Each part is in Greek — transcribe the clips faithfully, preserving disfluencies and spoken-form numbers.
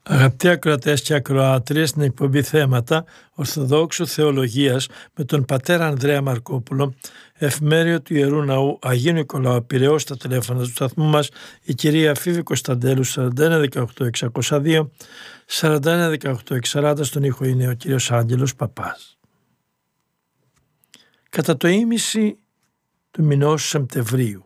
Αγαπητοί ακροατές και ακροάτριες, στην εκπομπή Θέματα Ορθοδόξου Θεολογίας με τον πατέρα Ανδρέα Μαρκόπουλο, εφημέριο του Ιερού Ναού Αγίου Νικολάου Πειραιώς, στα τηλέφωνα του σταθμού μας η κυρία Φίβη Κωνσταντέλου σαράντα ένα δεκαοκτώ εξακόσια δύο, σαράντα ένα δεκαοκτώ εξακόσια σαράντα, στον ήχο είναι ο κύριος Άγγελος Παπάς. Κατά το ήμιση του μηνός Σεπτεμβρίου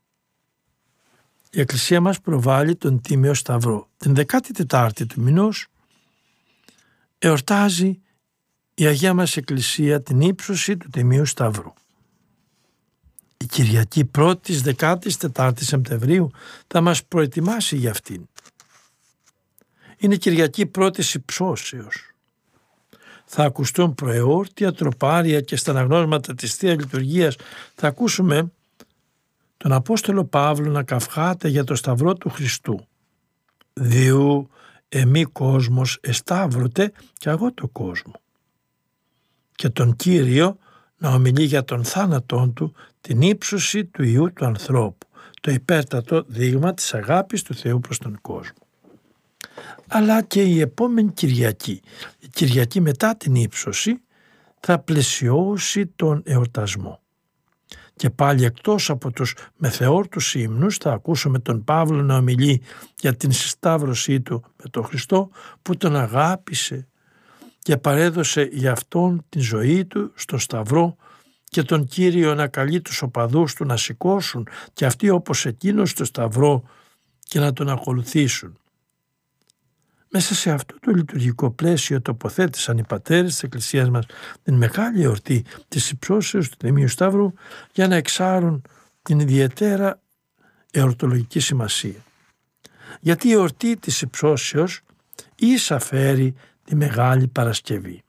η Εκκλησία μας προβάλλει τον Τίμιο Σταυρό. Την δεκάτη τετάρτη του μηνός εορτάζει η Αγία μας Εκκλησία την ύψωση του Τιμίου Σταυρού. Η Κυριακή πρώτη της δεκάτης τετάρτης Σεπτεμβρίου θα μας προετοιμάσει για αυτήν. Είναι Κυριακή πρώτης υψώσεως. Θα ακουστούν προεόρτια, τροπάρια και στα αναγνώσματα της Θείας Λειτουργίας θα ακούσουμε τον Απόστολο Παύλο να καυχάται για το Σταυρό του Χριστού. «Διού εμή κόσμος εσταύρωτε και εγώ το κόσμο». Και τον Κύριο να ομιλεί για τον θάνατόν του, την ύψωση του Υιού του ανθρώπου, το υπέρτατο δείγμα της αγάπης του Θεού προς τον κόσμο. Αλλά και η επόμενη Κυριακή, η Κυριακή μετά την ύψωση, θα πλαισιώσει τον εορτασμό. Και πάλι εκτός από τους μεθεόρτους ύμνους θα ακούσουμε τον Παύλο να ομιλεί για την συσταύρωσή του με τον Χριστό που τον αγάπησε και παρέδωσε για αυτόν την ζωή του στο Σταυρό, και τον Κύριο να καλεί τους οπαδούς του να σηκώσουν και αυτοί όπως εκείνος στο Σταυρό και να τον ακολουθήσουν. Μέσα σε αυτό το λειτουργικό πλαίσιο τοποθέτησαν οι πατέρες της Εκκλησίας μας την μεγάλη εορτή της υψώσεως του Τιμίου Σταύρου για να εξάρουν την ιδιαίτερα εορτολογική σημασία. Γιατί η εορτή της υψώσεως ίσα φέρει τη Μεγάλη Παρασκευή.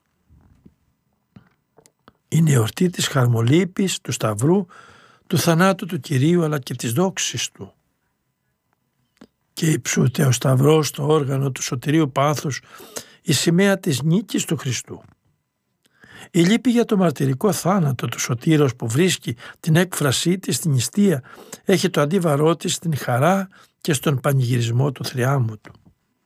Είναι η εορτή της χαρμολύπης, του Σταυρού, του θανάτου του Κυρίου αλλά και της δόξης του. Και υψούται ο Σταυρός στο όργανο του σωτηρίου πάθους, η σημαία της νίκης του Χριστού. Η λύπη για το μαρτυρικό θάνατο του σωτήρος που βρίσκει την έκφρασή της στην νηστεία έχει το αντίβαρό της στην χαρά και στον πανηγυρισμό του θριάμβου του.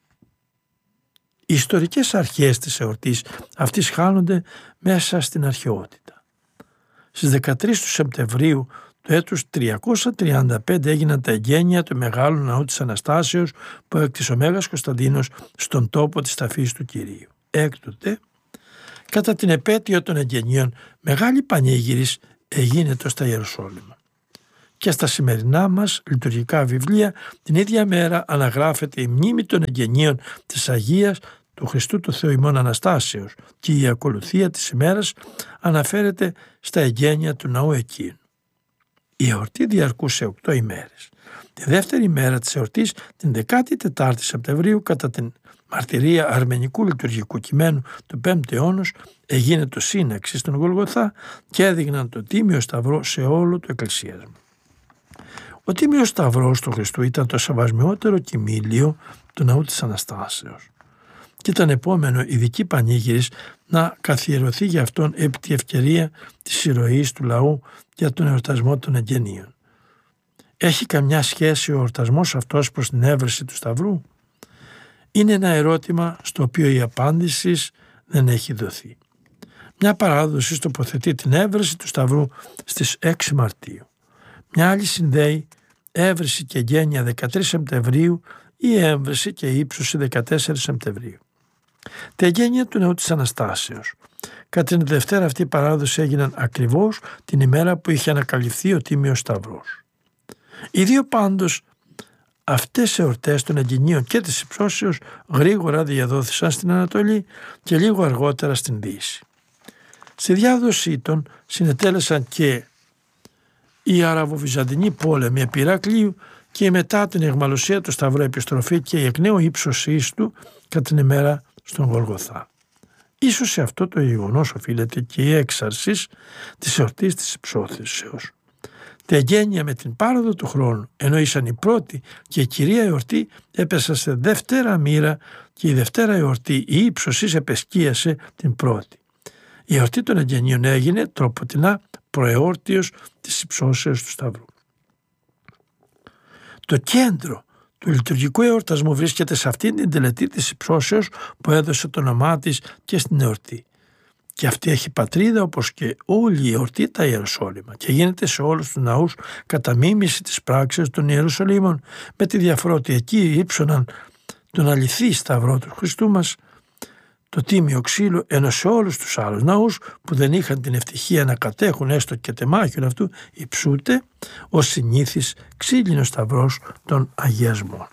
Οι ιστορικές αρχές της εορτής αυτής χάνονται μέσα στην αρχαιότητα. Στις δεκατρείς του Σεπτεμβρίου το έτος τριακόσια τριάντα πέντε έγιναν τα εγγένεια του Μεγάλου Ναού της Αναστάσεως που έκτισε ο Μέγας Κωνσταντίνος στον τόπο της ταφής του Κυρίου. Έκτοτε, κατά την επέτειο των εγγενείων, μεγάλη πανήγυρις εγίνετο στα Ιεροσόλυμα. Και στα σημερινά μας λειτουργικά βιβλία την ίδια μέρα αναγράφεται η μνήμη των εγγενείων της Αγίας του Χριστού του Θεού ημών Αναστάσεως και η ακολουθία της ημέρας αναφέρεται στα εγγένεια του ναού εκείνου. Η εορτή διαρκούσε οκτώ ημέρες. Τη δεύτερη μέρα της εορτής, την δεκάτη τετάρτη Σεπτεμβρίου, κατά την μαρτυρία αρμενικού λειτουργικού κειμένου του πέμπτου αιώνα, έγινε το σύναξη στον Γολγοθά και έδειγναν το Τίμιο Σταυρό σε όλο το εκκλησίασμα. Ο Τίμιος Σταυρός του Χριστού ήταν το σεβασμιότερο κοιμήλιο του ναού της Αναστάσεως και ήταν επόμενο ειδική πανήγυρης να καθιερωθεί για αυτόν επί τη ευκαιρία της ηρωής του λαού για τον εορτασμό των εγγενείων. Έχει καμιά σχέση ο εορτασμός αυτός προς την έβρεση του Σταυρού? Είναι ένα ερώτημα στο οποίο η απάντηση δεν έχει δοθεί. Μια παράδοση τοποθετεί την έβρεση του Σταυρού στις έξι Μαρτίου. Μια άλλη συνδέει έβρεση και γένεια δεκατρείς Σεπτεμβρίου ή έμβρεση και ύψωση δεκατέσσερις Σεπτεμβρίου. Τα εγγένεια του ναού της Αναστάσεως κατά την Δευτέρα αυτή παράδοση έγιναν ακριβώς την ημέρα που είχε ανακαλυφθεί ο Τίμιος Σταυρός. Οι δύο πάντως αυτές οι εορτές των εγγενείων και της υψώσεως γρήγορα διαδόθησαν στην Ανατολή και λίγο αργότερα στην Δύση. Στη διάδοσή των συνετέλεσαν και η Αραβοβυζαντινή πόλεμη επί Ηρακλείου και μετά την αιχμαλωσία του Σταυρού επιστροφή και η εκ νέου ύψωσής του κατά την ημέρα στον Γολγοθά. Ίσως σε αυτό το γεγονός οφείλεται και η έξαρση της εορτής της υψώσεως. Τα εγγένεια με την πάροδο του χρόνου, ενώ ήσαν η πρώτη και η κυρία εορτή, έπεσαν σε δευτέρα μοίρα και η δευτέρα εορτή, η ύψωσης, επεσκίασε την πρώτη. Η εορτή των εγγενείων έγινε τροποτινά προεόρτιος της υψώσεως του Σταυρού. Το κέντρο του λειτουργικού εορτασμού βρίσκεται σε αυτήν την τελετή της υψώσεως που έδωσε το όνομά της και στην εορτή. Και αυτή έχει πατρίδα όπως και όλη η εορτή τα Ιεροσόλυμα και γίνεται σε όλους τους ναούς κατά μίμηση της πράξης των Ιεροσολύμων, με τη διαφορά ότι εκεί ύψωναν τον αληθή σταυρό του Χριστού μας, το τίμιο ξύλο, ενώ σε όλους τους άλλους ναούς που δεν είχαν την ευτυχία να κατέχουν έστω και τεμάχιον αυτού, υψούται ο συνήθις ξύλινος σταυρός των αγιασμών.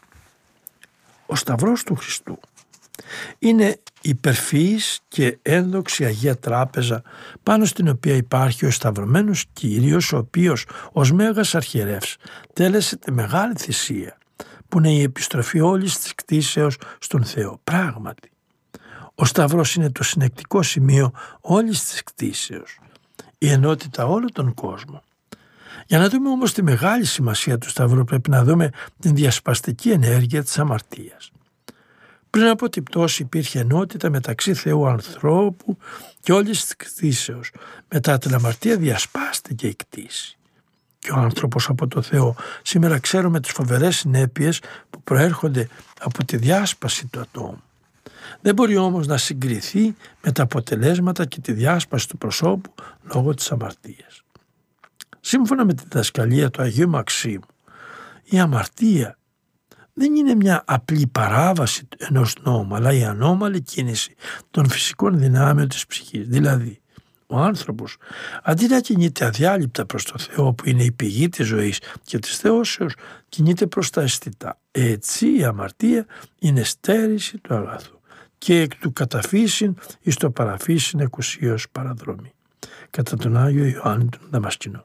Ο σταυρός του Χριστού είναι υπερφυής και ένδοξη Αγία Τράπεζα, πάνω στην οποία υπάρχει ο σταυρωμένος Κύριος, ο οποίος ως Μέγας Αρχιερεύς τέλεσε τη μεγάλη θυσία που είναι η επιστροφή όλης της κτήσεως στον Θεό. Πράγματι, ο σταυρός είναι το συνεκτικό σημείο όλης της κτήσεως, η ενότητα όλων των κόσμων. Για να δούμε όμως τη μεγάλη σημασία του σταυρού πρέπει να δούμε την διασπαστική ενέργεια της αμαρτίας. Πριν από την πτώση υπήρχε ενότητα μεταξύ Θεού ανθρώπου και όλης της κτήσεως. Μετά την αμαρτία διασπάστηκε η κτήση. Και ο άνθρωπος από το Θεό σήμερα ξέρουμε τις φοβερές συνέπειες που προέρχονται από τη διάσπαση του ατόμου. Δεν μπορεί όμως να συγκριθεί με τα αποτελέσματα και τη διάσπαση του προσώπου λόγω της αμαρτίας. Σύμφωνα με τη διδασκαλία του Αγίου Μαξίμου, η αμαρτία δεν είναι μια απλή παράβαση ενός νόμου, αλλά η ανώμαλη κίνηση των φυσικών δυνάμεων της ψυχής. Δηλαδή, ο άνθρωπος αντί να κινείται αδιάλειπτα προς το Θεό που είναι η πηγή της ζωής και της θεώσεως, κινείται προς τα αισθητά. Έτσι η αμαρτία είναι στέρηση του αγαθού και εκ του καταφύσιν εις το παραφύσιν εκουσίως παραδρομή. Κατά τον Άγιο Ιωάννη τον Δαμασκηνό.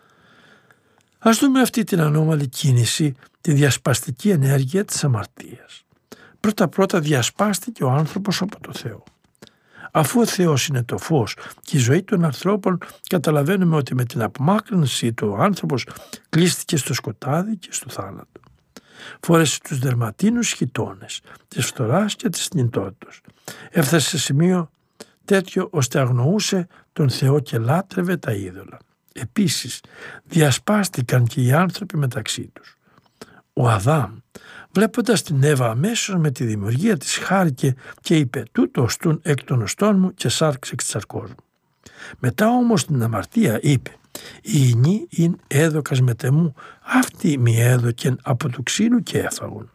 Ας δούμε αυτή την ανώμαλη κίνηση, τη διασπαστική ενέργεια της αμαρτίας. Πρώτα-πρώτα διασπάστηκε ο άνθρωπος από το Θεό. Αφού ο Θεός είναι το φως και η ζωή των ανθρώπων, καταλαβαίνουμε ότι με την απομάκρυνση του ο άνθρωπος κλείστηκε στο σκοτάδι και στο θάνατο. Φόρεσε τους δερματίνους χιτώνες, της φθοράς και της θνητότητας. Έφτασε σε σημείο τέτοιο ώστε αγνοούσε τον Θεό και λάτρευε τα είδωλα. Επίσης διασπάστηκαν και οι άνθρωποι μεταξύ τους. Ο Αδάμ, βλέποντας την Εύα αμέσως με τη δημιουργία της, χάρηκε και είπε «Τούτο οστούν εκ των οστών μου και σάρξ εξ τσαρκός μου». Μετά όμως την αμαρτία είπε «Η ηνή ειν έδωκας μετεμού, αυτοί μη έδωκεν από του ξύλου και έφαγον».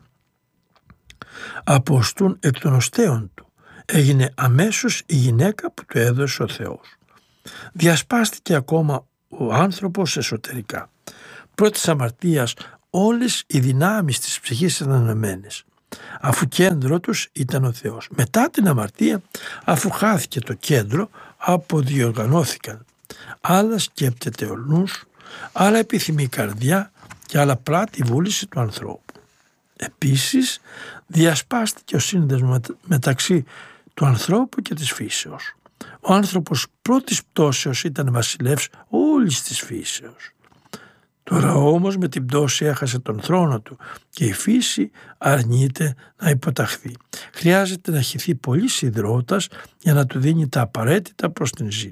Από οστούν εκ των οστέων του έγινε αμέσως η γυναίκα που του έδωσε ο Θεός. Διασπάστηκε ακόμα ο άνθρωπος εσωτερικά. Πρώτης αμαρτίας όλες οι δυνάμεις της ψυχής ήταν ενωμένες, αφού κέντρο τους ήταν ο Θεός. Μετά την αμαρτία, αφού χάθηκε το κέντρο, αποδιοργανώθηκαν. Άλλα σκέπτεται ο νους, άλλα επιθυμεί η καρδιά και άλλα πράττει η βούληση του ανθρώπου. Επίσης, διασπάστηκε ο σύνδεσμος μεταξύ του ανθρώπου και της φύσεως. Ο άνθρωπος πρώτης πτώσεως ήταν βασιλεύς όλης της φύσεως. Τώρα όμως με την πτώση έχασε τον θρόνο του και η φύση αρνείται να υποταχθεί. Χρειάζεται να χυθεί πολύς υδρότας για να του δίνει τα απαραίτητα προς την ζωή.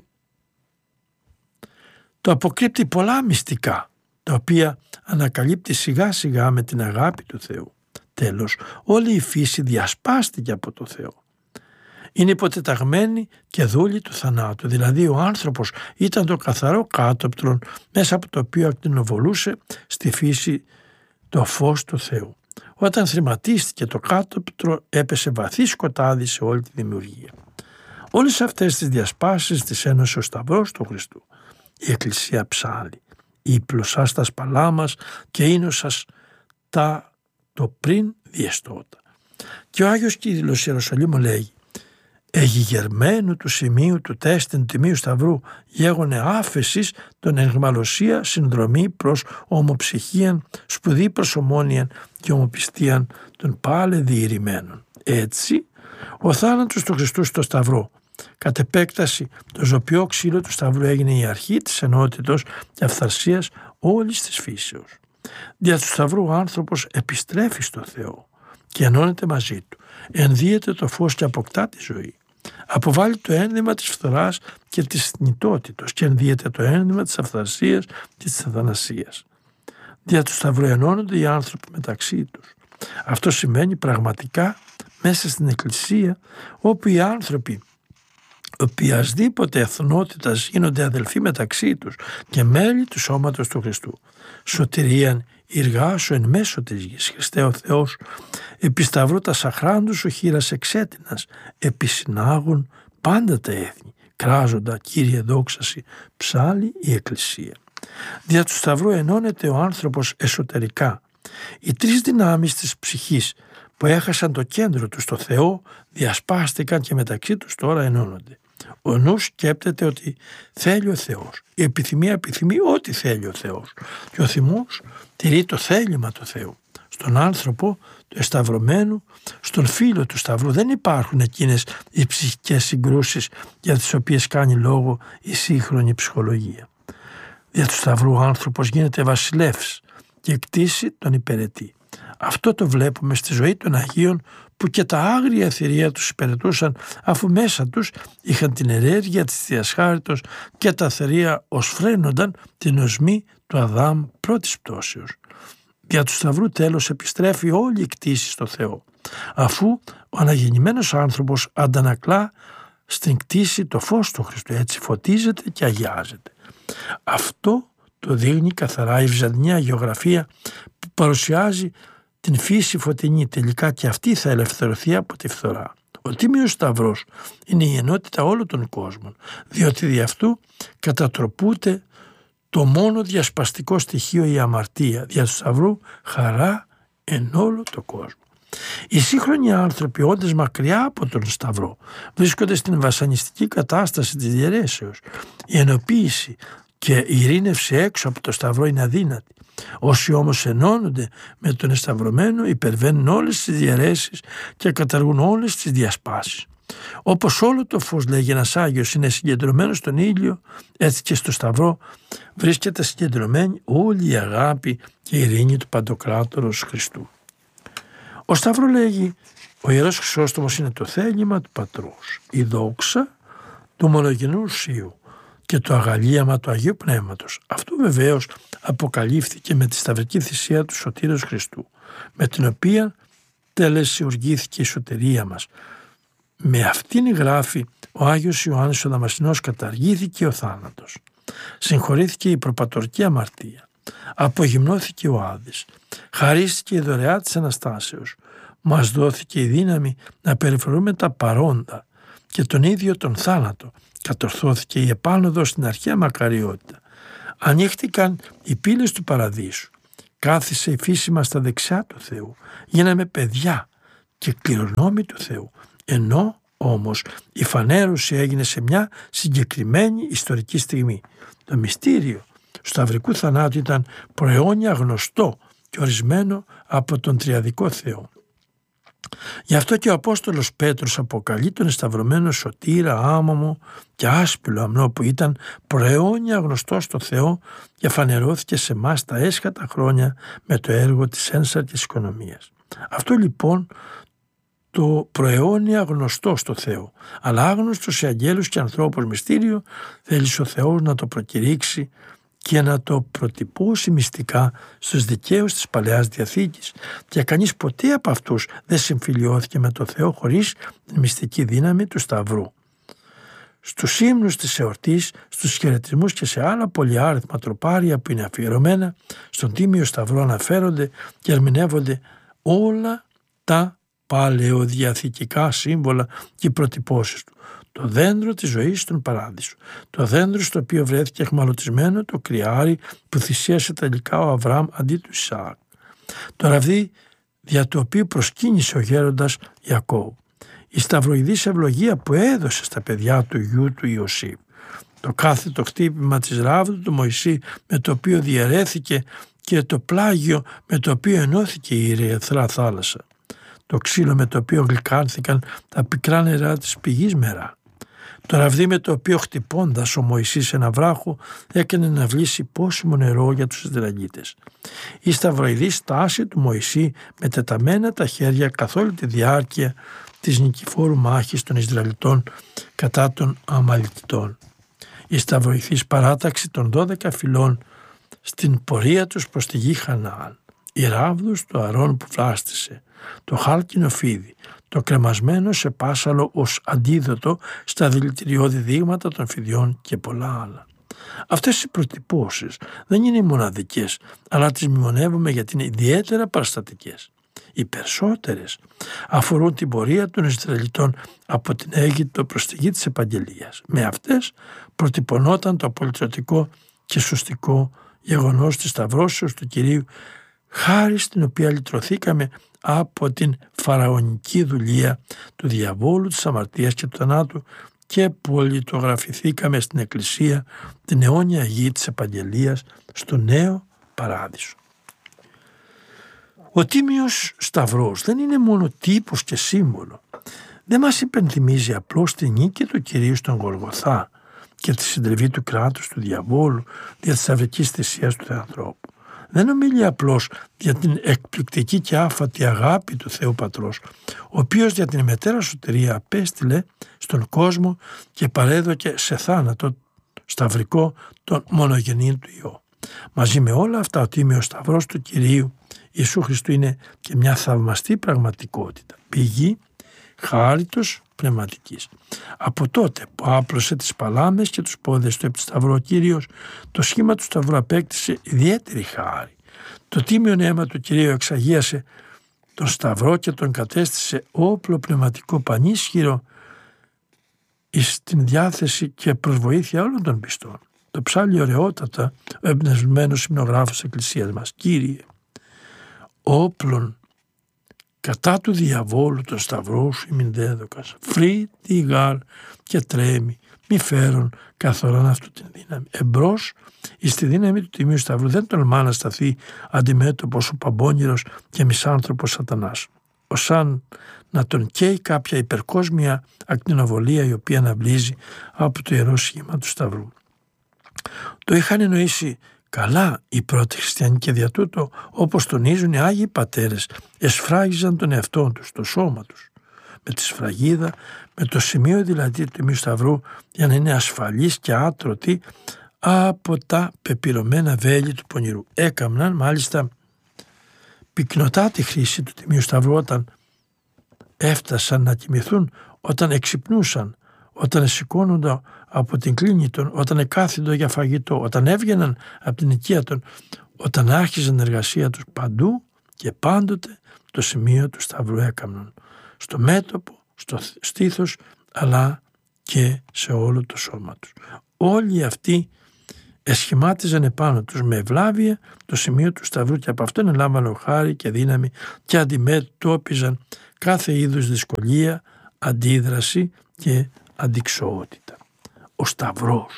Το αποκρύπτει πολλά μυστικά, τα οποία ανακαλύπτει σιγά σιγά με την αγάπη του Θεού. Τέλος, όλη η φύση διασπάστηκε από το Θεό. Είναι υποτεταγμένη και δούλη του θανάτου, δηλαδή ο άνθρωπος ήταν το καθαρό κάτωπτρο μέσα από το οποίο ακτινοβολούσε στη φύση το φως του Θεού. Όταν θρηματίστηκε το κάτωπτρο έπεσε βαθύ σκοτάδι σε όλη τη δημιουργία. Όλες αυτές τις διασπάσεις τις ένωσε ο Σταυρός του Χριστού. Η Εκκλησία ψάλλει, ύπλωσας τα σπαλά μας και ίνωσας τα το πριν διεστώτα. Και ο Άγιος Κύριλλος Ιεροσολύμου λέγει «Εγιγερμένου του σημείου του τέστην τιμίου σταυρού γέγονε άφεσης τον εγμαλωσία συνδρομή προς ομοψυχίαν, σπουδή προς ομόνιαν και ομοπιστίαν των πάλε διηρημένων». Έτσι, ο θάνατος του Χριστού στο σταυρό, κατ' επέκταση το ζωπιό ξύλο του σταυρού, έγινε η αρχή της ενότητος και αυθαρσίας όλης της φύσεως. Δια του σταυρού ο άνθρωπος επιστρέφει στο Θεό και ενώνεται μαζί του. Ενδύεται το φως και αποκτά τη ζωή. Αποβάλλει το ένδυμα της φθοράς και της θνητότητος και ενδύεται το ένδυμα της αυθαρσίας και της αθανασίας. Δια του σταυρού ενώνονται οι άνθρωποι μεταξύ τους. Αυτό σημαίνει πραγματικά μέσα στην Εκκλησία, όπου οι άνθρωποι οποιασδήποτε εθνότητας γίνονται αδελφοί μεταξύ τους και μέλη του σώματος του Χριστού. Σωτηρίαν ηργάσου εν μέσω της γης, Χριστέ ο Θεός, επί σταυρού τα σαχράντου σου χείρας εξέτεινας, επισυνάγουν πάντα τα έθνη, κράζοντα Κύριε δόξαση, ψάλλει η Εκκλησία. Δια του σταυρού ενώνεται ο άνθρωπος εσωτερικά. Οι τρεις δυνάμεις της ψυχής που έχασαν το κέντρο του στο Θεό διασπάστηκαν και μεταξύ τους τώρα ενώνονται. Ο νους σκέπτεται ότι θέλει ο Θεός. Η επιθυμία επιθυμεί ό,τι θέλει ο Θεός. Και ο θυμός τηρεί το θέλημα του Θεού. Στον άνθρωπο του εσταυρωμένου, στον φίλο του σταυρού δεν υπάρχουν εκείνες οι ψυχικές συγκρούσεις για τις οποίες κάνει λόγο η σύγχρονη ψυχολογία. Δια του σταυρού ο άνθρωπος γίνεται βασιλεύς και εκτίσει τον υπηρετή. Αυτό το βλέπουμε στη ζωή των Αγίων που και τα άγρια θηρία τους υπηρετούσαν, αφού μέσα τους είχαν την ενέργεια της Θείας και τα θηρία ως φρένονταν την οσμή του Αδάμ πρώτης πτώσεως. Δια του σταυρού τέλος επιστρέφει όλη η κτήση στο Θεό, αφού ο αναγεννημένος άνθρωπος αντανακλά στην κτήση το φως του Χριστού, έτσι φωτίζεται και αγιάζεται. Αυτό το δείχνει καθαρά η Βυζαντινή αγιογραφία που παρουσιάζει την φύση φωτεινή. Τελικά και αυτή θα ελευθερωθεί από τη φθορά. Ο Τίμιος Σταυρός είναι η ενότητα όλων των κόσμων, διότι δι' αυτού κατατροπούται το μόνο διασπαστικό στοιχείο, η αμαρτία. Δια του Σταυρού χαρά εν όλο το κόσμο. Οι σύγχρονοι άνθρωποι, όντες μακριά από τον Σταυρό, βρίσκονται στην βασανιστική κατάσταση της διαιρέσεως. Η ενοποίηση και η ειρήνευση έξω από το Σταυρό είναι αδύνατη. Όσοι όμως ενώνονται με τον εσταυρωμένο υπερβαίνουν όλες τις διαιρέσεις και καταργούν όλες τις διασπάσεις. Όπως όλο το φως, λέγει ένας Άγιος, είναι συγκεντρωμένο στον ήλιο, έτσι και στο Σταυρό βρίσκεται συγκεντρωμένη όλη η αγάπη και η ειρήνη του Παντοκράτορος Χριστού. Ο Σταυρό, λέγει ο Ιερός Χρυσόστομος, είναι το θέλημα του Πατρός, η δόξα του μονογενού ουσίου και το αγαλίαμα του Αγίου Πνεύματος. Αυτό βεβαίως αποκαλύφθηκε με τη σταυρική θυσία του Σωτήρος Χριστού, με την οποία τελεσιουργήθηκε η σωτηρία μας. Με αυτήν γράφει ο Άγιος Ιωάννης ο Δαμασσινός, καταργήθηκε ο θάνατος, συγχωρήθηκε η προπατορική αμαρτία, απογυμνώθηκε ο Άδης, χαρίστηκε η δωρεά της Αναστάσεως, μας δόθηκε η δύναμη να περιφρονούμε τα παρόντα και τον ίδιο τον θάνατο, κατορθώθηκε η επάνωδος στην αρχαία μακαριότητα. Ανοίχτηκαν οι πύλες του παραδείσου, κάθισε η φύση μας στα δεξιά του Θεού, γίναμε παιδιά και κληρονόμοι του Θεού, ενώ όμως η φανέρωση έγινε σε μια συγκεκριμένη ιστορική στιγμή. Το μυστήριο του σταυρικού θανάτου ήταν προαιώνια γνωστό και ορισμένο από τον Τριαδικό Θεό. Γι' αυτό και ο Απόστολος Πέτρος αποκαλεί τον εσταυρωμένο σωτήρα, άμαμο και άσπυλο αμνό, που ήταν προαιώνια γνωστό στο Θεό και φανερώθηκε σε εμάς τα έσχατα χρόνια με το έργο της ένσαρκης οικονομίας. Αυτό λοιπόν το προαιώνια γνωστό στο Θεό, αλλά άγνωστο σε αγγέλους και ανθρώπους μυστήριο, θέλει ο Θεός να το προκηρύξει και να το προτυπώσει μυστικά στους δικαίους της Παλαιάς Διαθήκης, και κανείς ποτέ από αυτούς δεν συμφιλιώθηκε με το Θεό χωρίς τη μυστική δύναμη του Σταυρού. Στους ύμνους της εορτής, στους χαιρετισμούς και σε άλλα πολυάριθμα τροπάρια που είναι αφιερωμένα στον Τίμιο Σταυρό αναφέρονται και ερμηνεύονται όλα τα παλαιοδιαθηκικά σύμβολα και προτυπώσεις του. Το δέντρο της ζωής στον Παράδεισο, το δέντρο στο οποίο βρέθηκε εχμαλωτισμένο το κρυάρι που θυσίασε τελικά ο Αβραάμ αντί του Ισαάκ, το ραβδί δια του οποίου προσκύνησε ο γέροντας Ιακώβ, η σταυροειδής ευλογία που έδωσε στα παιδιά του γιού του Ιωσήφ, το κάθετο χτύπημα της ράβδου του Μωυσή με το οποίο διαιρέθηκε και το πλάγιο με το οποίο ενώθηκε η Ερυθρά θάλασσα, το ξύλο με το οποίο γλυκάνθηκαν τα πικρά νερά της πηγής Μερά, το ραβδί με το οποίο χτυπώντας ο Μωυσής ένα βράχο έκανε να βλύσει πόσιμο νερό για τους Ισραηλίτες, η σταυροειδή στάση του Μωυσή με τεταμένα τα χέρια καθ' όλη τη διάρκεια της νικηφόρου μάχης των Ισραηλιτών κατά των Αμαλικιτών, η σταυροηθής παράταξη των δώδεκα φυλών στην πορεία τους προς τη γη Χαναάν, οι ράβδους του Αρών που βλάστησε, το χάλκινο φίδι, το κρεμασμένο σε πάσαλο ως αντίδοτο στα δηλητηριώδη δείγματα των φιδιών και πολλά άλλα. Αυτές οι προτυπώσεις δεν είναι οι μοναδικές, αλλά τις μνημονεύουμε γιατί είναι ιδιαίτερα παραστατικές. Οι περισσότερες αφορούν την πορεία των Ισραηλιτών από την Αίγυπτο προς τη γη της Επαγγελίας. Με αυτές προτυπωνόταν το απολυτρωτικό και σωστικό γεγονός της σταυρώσεως του Κυρίου, χάρη στην οποία λυτρωθήκαμε από την φαραωνική δουλεία του διαβόλου, της αμαρτίας και του θανάτου και πολιτογραφηθήκαμε στην Εκκλησία, την αιώνια γη της Επαγγελίας, στο νέο παράδεισο. Ο Τίμιος Σταυρός δεν είναι μόνο τύπος και σύμβολο. Δεν μας υπενθυμίζει απλώς τη νίκη του Κυρίου στον Γολγοθά και τη συντριβή του κράτους του διαβόλου δια της σταυρικής θυσίας του Θεανθρώπου. Δεν ομιλεί απλώς για την εκπληκτική και άφατη αγάπη του Θεού Πατρός, ο οποίος για την μετέρα σωτηρία απέστειλε στον κόσμο και παρέδωκε σε θάνατο σταυρικό τον μονογενή του Υιό. Μαζί με όλα αυτά, ο Τίμιος Σταυρός του Κυρίου Ιησού Χριστού είναι και μια θαυμαστή πραγματικότητα, πηγή χάριτος πνευματικής. Από τότε που άπλωσε τις παλάμες και τους πόδες του επί Σταυρό ο Κύριος, το σχήμα του Σταυρού απέκτησε ιδιαίτερη χάρη. Το τίμιο αίμα του Κυρίου εξαγίασε τον Σταυρό και τον κατέστησε όπλο πνευματικό πανίσχυρο στην διάθεση και προς βοήθεια όλων των πιστών. Το ψάλλει ωραιότατα ο εμπνευσμένος υμνογράφος Εκκλησίας μας. Κύριε, όπλων κατά του διαβόλου τον Σταυρό σου ημιν δέδοκας, φρύ τη γάρ και τρέμει, μη φέρον καθοράν αυτού την δύναμη. Εμπρός εις τη δύναμη του Τιμίου Σταυρού δεν τολμά να σταθεί αντιμέτωπος ο παμπώνηρος και μισάνθρωπος σατανάς, ως να τον καίει κάποια υπερκόσμια ακτινοβολία η οποία αναβλύζει από το ιερό σχήμα του Σταυρού. Το είχαν εννοήσει καλά οι πρώτοι χριστιανοί και δια τούτο, όπως τονίζουν οι Άγιοι Πατέρες, εσφράγιζαν τον εαυτό τους, το σώμα τους, με τη σφραγίδα, με το σημείο δηλαδή του Τιμίου Σταυρού, για να είναι ασφαλείς και άτρωτοι από τα πεπυρωμένα βέλη του πονηρού. Έκαμναν μάλιστα πυκνοτά τη χρήση του Τιμίου Σταυρού όταν έφτασαν να κοιμηθούν, όταν εξυπνούσαν, όταν σηκώνονταν από την κλίνη των, όταν εκάθιντο για φαγητό, όταν έβγαιναν από την οικία των, όταν άρχιζαν εργασία τους, παντού και πάντοτε το σημείο του Σταυρού έκαμναν. Στο μέτωπο, στο στήθος, αλλά και σε όλο το σώμα τους. Όλοι αυτοί εσχημάτιζαν επάνω τους με ευλάβεια το σημείο του Σταυρού και από αυτόν ελάμβαναν χάρη και δύναμη και αντιμετώπιζαν κάθε είδους δυσκολία, αντίδραση και αντιξοότητα. Ο Σταυρός,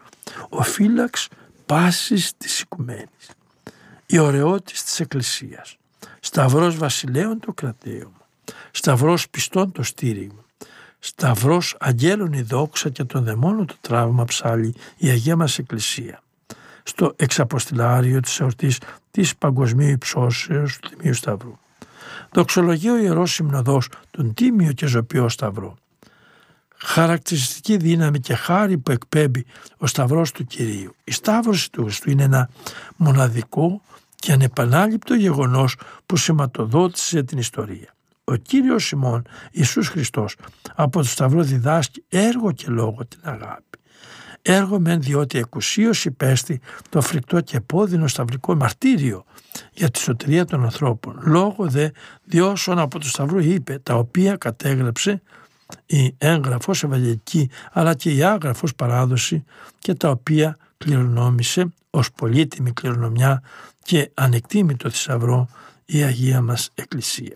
ο φύλαξ πάσης της οικουμένης, η ωραιότης της Εκκλησίας, Σταυρός βασιλέων το κρατέωμα, Σταυρός πιστών το στήριγμα, Σταυρός αγγέλων η δόξα και των δαιμόνων το τραύμα ψάλλει η Αγία μας Εκκλησία. Στο εξαποστηλάριο της εορτής της παγκοσμίου υψώσεως του Τιμίου Σταυρού. Δοξολογεί ο Ιερός Συμνοδός τον τίμιο και ζωπιό Σταυρό. Χαρακτηριστική δύναμη και χάρη που εκπέμπει ο Σταυρός του Κυρίου. Η Σταύρωση του Χριστού είναι ένα μοναδικό και ανεπανάληπτο γεγονός που σηματοδότησε την ιστορία. Ο Κύριος ημών Ιησούς Χριστός από το Σταυρό διδάσκει έργο και λόγο την αγάπη. Έργο μεν διότι εκουσίως υπέστη το φρικτό και επώδυνο σταυρικό μαρτύριο για τη σωτηρία των ανθρώπων. Λόγο δε διόσον από το Σταυρό είπε, τα οποία κατέγραψε η έγγραφος ευαγγελική αλλά και η άγραφος παράδοση και τα οποία κληρονόμησε ως πολύτιμη κληρονομιά και ανεκτήμητο θησαυρό η Αγία μας Εκκλησία.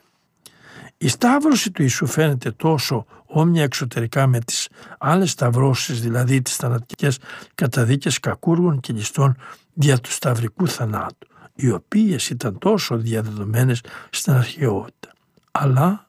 Η σταύρωση του Ιησού φαίνεται τόσο όμοια εξωτερικά με τις άλλες σταυρώσεις, δηλαδή τις θανατικές καταδίκες κακούργων και ληστών δια του σταυρικού θανάτου, οι οποίες ήταν τόσο διαδεδομένες στην αρχαιότητα. Αλλά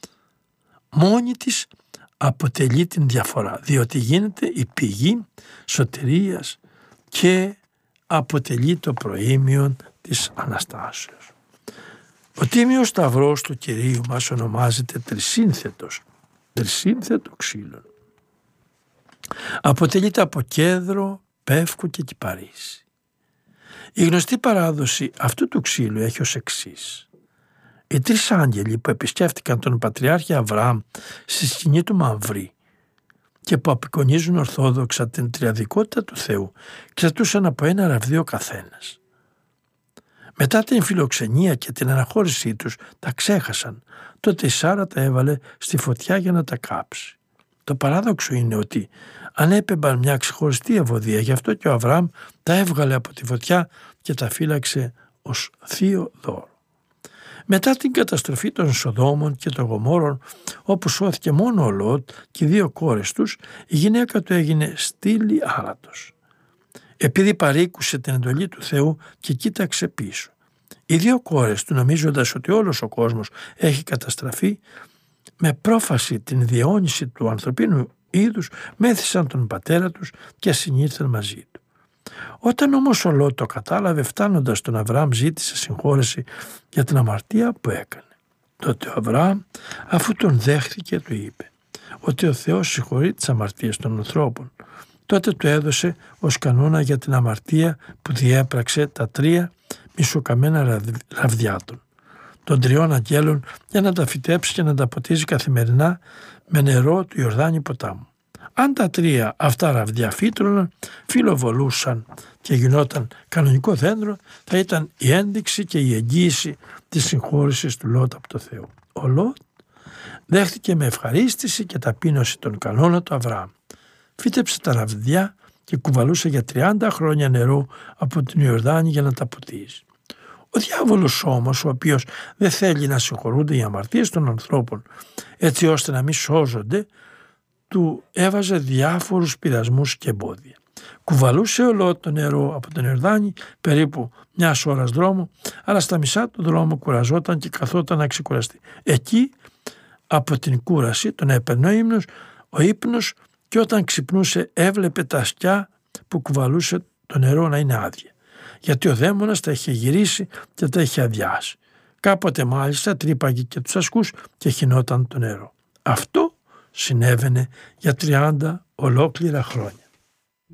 μόνη της αποτελεί την διαφορά, διότι γίνεται η πηγή σωτηρίας και αποτελεί το προήμιον της Αναστάσεως. Ο Τίμιος Σταυρός του Κυρίου μας ονομάζεται τρισύνθετος, τρισύνθετο ξύλο. Αποτελείται από κέδρο, πεύκο και κυπαρίσι. Η γνωστή παράδοση αυτού του ξύλου έχει ως εξής. Οι τρεις άγγελοι που επισκέφτηκαν τον Πατριάρχη Αβραάμ στη σκηνή του Μαμβρή και που απεικονίζουν ορθόδοξα την τριαδικότητα του Θεού, κρατούσαν από ένα ραβδί ο καθένας. Μετά την φιλοξενία και την αναχώρησή τους τα ξέχασαν, τότε η Σάρα τα έβαλε στη φωτιά για να τα κάψει. Το παράδοξο είναι ότι ανέπεμπαν μια ξεχωριστή ευωδία, γι' αυτό και ο Αβραάμ τα έβγαλε από τη φωτιά και τα φύλαξε ως θείο δώρο. Μετά την καταστροφή των Σοδόμων και των Γομόρων, όπου σώθηκε μόνο ο Λότ και οι δύο κόρες τους, η γυναίκα του έγινε στήλη άλατος. Επειδή παρήκουσε την εντολή του Θεού και κοίταξε πίσω. Οι δύο κόρες του, νομίζοντας ότι όλος ο κόσμος έχει καταστραφεί, με πρόφαση την διαιώνιση του ανθρωπίνου είδους, μέθησαν τον πατέρα τους και συνήλθαν μαζί του. Όταν όμως ο Λότ το κατάλαβε, φτάνοντας τον Αβραάμ, ζήτησε συγχώρεση για την αμαρτία που έκανε. Τότε ο Αβραάμ, αφού τον δέχθηκε, του είπε ότι ο Θεός συγχωρεί τις αμαρτίες των ανθρώπων. Τότε του έδωσε ως κανόνα για την αμαρτία που διέπραξε τα τρία μισοκαμμένα ραβδιάτων των τριών αγγέλων, για να τα φυτέψει και να τα ποτίζει καθημερινά με νερό του Ιορδάνη ποτάμου. Αν τα τρία αυτά ραβδιά φύτρωναν, φιλοβολούσαν και γινόταν κανονικό δέντρο, θα ήταν η ένδειξη και η εγγύηση της συγχώρησης του Λότ από το Θεό. Ο Λότ δέχτηκε με ευχαρίστηση και ταπείνωση τον κανόνα του Αβραάμ. Φύτεψε τα ραβδιά και κουβαλούσε για τριάντα χρόνια νερό από την Ιορδάνη για να τα ποτίζει. Ο διάβολος όμως, ο οποίος δεν θέλει να συγχωρούνται οι αμαρτίες των ανθρώπων έτσι ώστε να μην σώζονται, του έβαζε διάφορους πειρασμούς και εμπόδια. Κουβαλούσε ο Λότ το νερό από τον Ιορδάνη περίπου μια ώρας δρόμο, αλλά στα μισά του δρόμου κουραζόταν και καθόταν να ξεκουραστεί. Εκεί από την κούραση τον έπαιρνε ο ύπνος, ο ύπνος και όταν ξυπνούσε έβλεπε τα σκιά που κουβαλούσε το νερό να είναι άδεια, γιατί ο δαίμονας τα είχε γυρίσει και τα είχε αδειάσει. Κάποτε μάλιστα τρύπαγε και τους ασκούς και χυνόταν το νερό. Αυτό συνέβαινε για τριάντα ολόκληρα χρόνια.